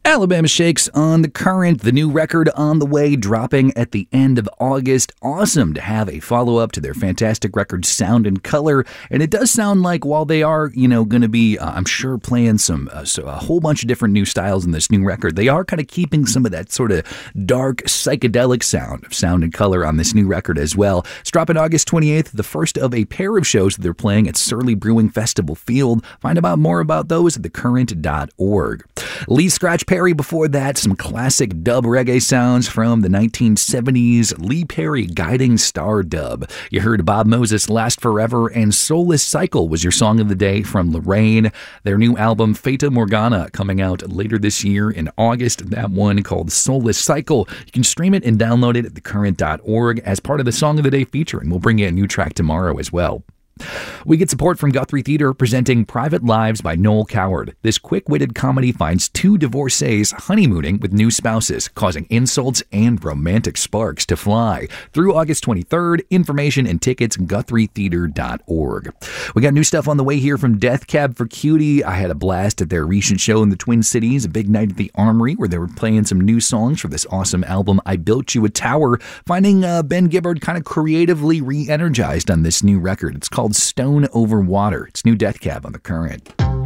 Alabama Shakes on The Current, the new record on the way, dropping at the end of August. Awesome to have a follow-up to their fantastic record, Sound and Color. And it does sound like while they are, going to be, I'm sure, playing a whole bunch of different new styles in this new record, they are kind of keeping some of that sort of dark, psychedelic sound of Sound and Color on this new record as well. It's dropping August 28th, the first of a pair of shows that they're playing at Surly Brewing Festival Field. Find out more about those at thecurrent.org. Lee Scratch Perry before that, some classic dub reggae sounds from the 1970s. Lee Perry Guiding Star dub. You heard Bob Moses Last Forever, and Soulless Cycle was your song of the day from Lorraine. Their new album Fata Morgana coming out later this year in August. That one called Soulless Cycle. You can stream it and download it at thecurrent.org as part of the Song of the Day feature, and we'll bring you a new track tomorrow as well. We get support from Guthrie Theater presenting Private Lives by Noel Coward. This quick-witted comedy finds two divorcees honeymooning with new spouses, causing insults and romantic sparks to fly. Through August 23rd, information and tickets, GuthrieTheater.org. We got new stuff on the way here from Death Cab for Cutie. I had a blast at their recent show in the Twin Cities, a big night at the Armory, where they were playing some new songs for this awesome album, I Built You a Tower, finding Ben Gibbard kind of creatively re-energized on this new record. It's called Stone Over Water. It's new Death Cab on The Current.